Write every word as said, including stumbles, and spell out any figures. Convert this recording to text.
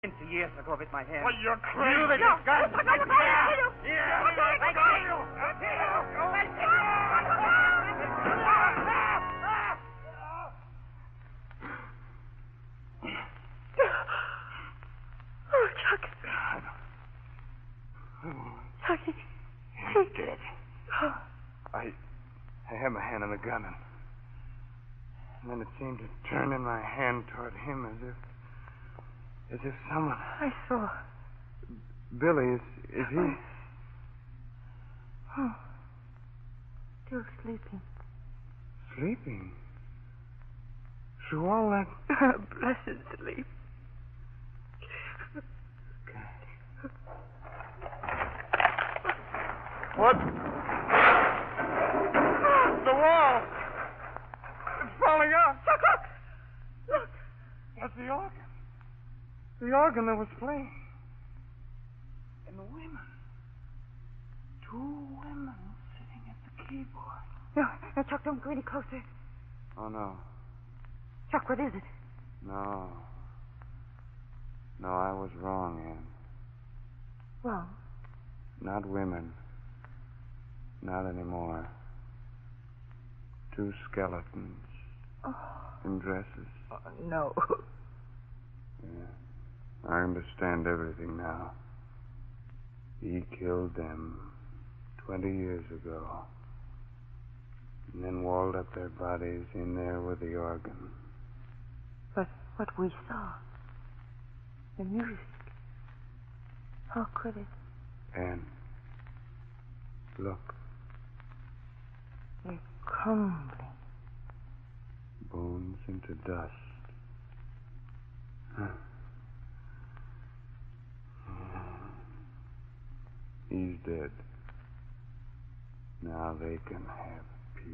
Twenty years ago with my hand. Well, you're crazy. You with no. this gun. No, no, no, no. Yeah. I got it. I Oh, Chuck. Chucky. He's dead. I, I had my hand on the gun, and, and then it seemed to turn in my hand toward him as if, as if someone. I saw. Billy, is is he? Oh. oh. Still sleeping. Sleeping? Through all that. Blessed sleep. What? The wall! It's falling out! Chuck, look! Look! That's the organ. The organ that was playing. And the women. Two women sitting at the keyboard. No, no, Chuck, don't go any closer. Oh, no. Chuck, what is it? No. No, I was wrong, Anne. Wrong? Not women. Not anymore. Two skeletons. Oh. In dresses. Oh, no. Yeah. I understand everything now. He killed them twenty years ago. And then walled up their bodies in there with the organ. But what we saw, the music, how could it? And look. They're crumbling. Bones into dust. Huh. He's dead. Now they can have